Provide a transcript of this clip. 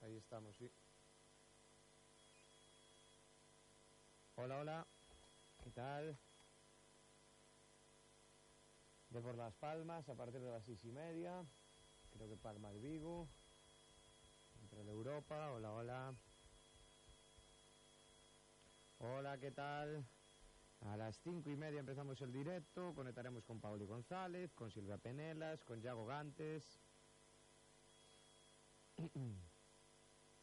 Ahí estamos, sí. Hola, hola. ¿Qué tal? De por Las Palmas a partir de las 6:30. Creo que Palma de Vigo. Entre de Europa. Hola, hola. Hola, ¿qué tal? A las 5:30 empezamos el directo. Conectaremos con Pauli González, con Silvia Penelas, con Yago Gantes.